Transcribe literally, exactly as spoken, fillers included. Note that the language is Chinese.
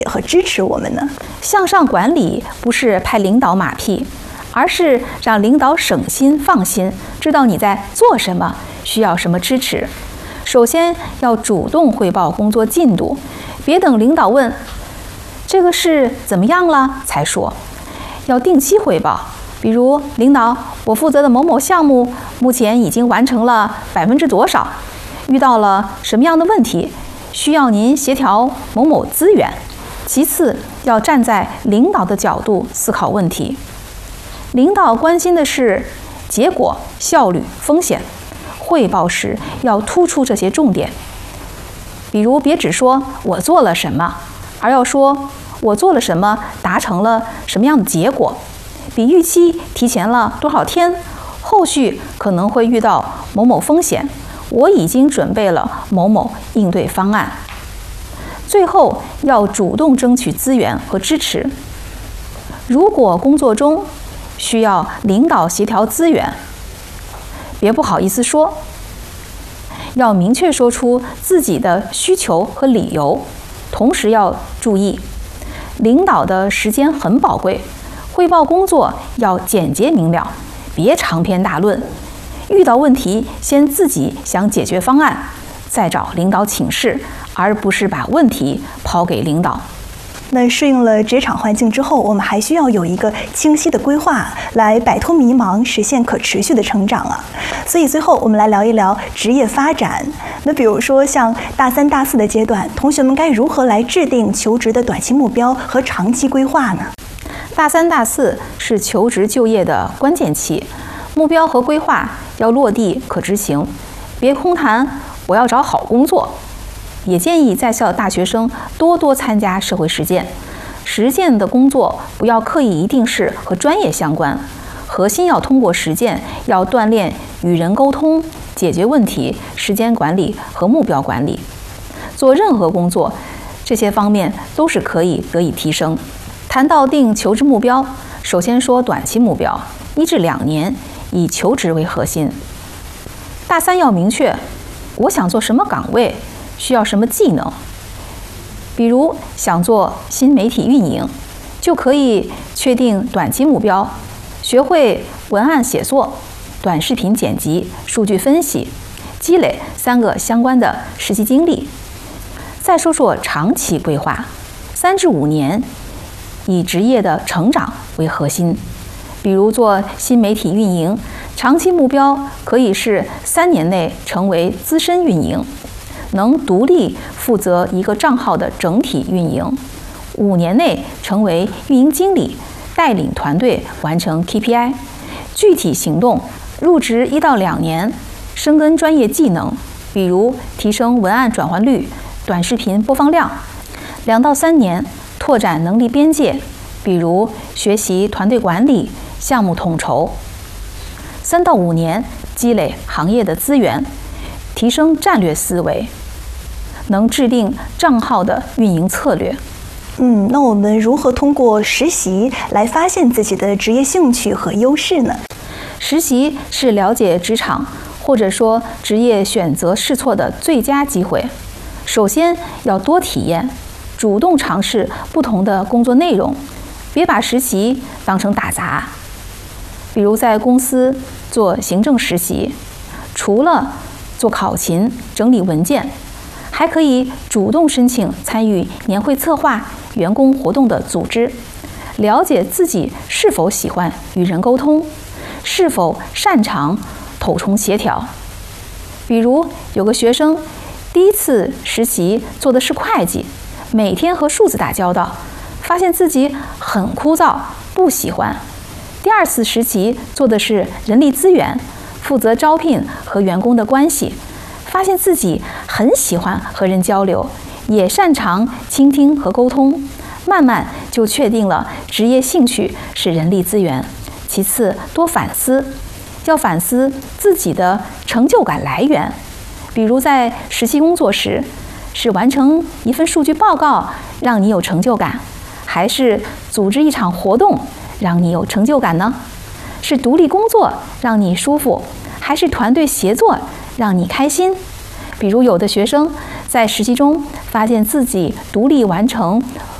和支持我们呢？ 向上管理不是拍领导马屁，而是让领导省心放心，知道你在做什么，需要什么支持。首先要主动汇报工作进度，别等领导问这个事怎么样了才说，要定期汇报。比如，领导，我负责的某某项目目前已经完成了百分之多少，遇到了什么样的问题，需要您协调某某资源。其次，要站在领导的角度思考问题。领导关心的是结果、效率、风险。汇报时要突出这些重点。比如，别只说我做了什么，而要说我做了什么，达成了什么样的结果，比预期提前了多少天，后续可能会遇到某某风险，我已经准备了某某应对方案。最后要主动争取资源和支持。如果工作中需要领导协调资源，别不好意思说，要明确说出自己的需求和理由。同时要注意，领导的时间很宝贵，汇报工作要简洁明了，别长篇大论。遇到问题，先自己想解决方案，再找领导请示，而不是把问题抛给领导。 那适应了职场环境之后，我们还需要有一个清晰的规划，来摆脱迷茫，实现可持续的成长啊。所以最后我们来聊一聊职业发展。那比如说像大三、大四的阶段，同学们该如何来制定求职的短期目标和长期规划呢？ 大三、大四是求职就业的关键期，目标和规划要落地可执行，别空谈我要找好工作。也建议在校的大学生多多参加社会实践，实践的工作不要刻意一定是和专业相关，核心要通过实践，要锻炼与人沟通、解决问题、时间管理和目标管理。做任何工作，这些方面都是可以得以提升。谈到定求职目标，首先说短期目标，一至两年，以求职为核心。大三要明确，我想做什么岗位，需要什么技能。比如想做新媒体运营，就可以确定短期目标，学会文案写作、短视频剪辑、数据分析，积累三个相关的实习经历。再说说长期规划，三至五年，以职业的成长为核心。比如做新媒体运营，长期目标可以是三年内成为资深运营，能独立负责一个账号的整体运营；五年内成为运营经理，带领团队完成 K P I。具体行动，入职一到两年，深耕专业技能，比如提升文案转换率、短视频播放量；两到三年，拓展能力边界，比如学习团队管理、项目统筹；三到五年，积累行业的资源，提升战略思维，能制定账号的运营策略。 嗯，那我们如何通过实习来发现自己的职业兴趣和优势呢？ 实习是了解职场或者说职业选择试错的最佳机会。首先要多体验，主动尝试不同的工作内容，别把实习当成打杂。比如在公司做行政实习，除了做考勤、整理文件，还可以主动申请参与年会策划、员工活动的组织，了解自己是否喜欢与人沟通，是否擅长统筹协调。比如有个学生第一次实习做的是会计，每天和数字打交道，发现自己很枯燥，不喜欢。第二次实习做的是人力资源，负责招聘和员工的关系，发现自己很喜欢和人交流，也擅长倾听和沟通，慢慢就确定了职业兴趣是人力资源。其次，多反思，要反思自己的成就感来源。比如在实习工作时，是完成一份数据报告让你有成就感，还是组织一场活动让你有成就感呢？是独立工作让你舒服，还是团队协作让你开心？比如有的学生在实习中发现自己独立完成